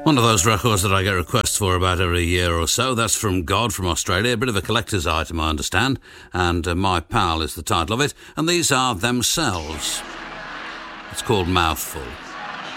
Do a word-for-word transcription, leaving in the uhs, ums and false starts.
One of those records that I get requests for about every year or so. That's from God from Australia, a bit of a collector's item, I understand, and uh, My Pal is the title of it, and these are Themselves. It's called Mouthful.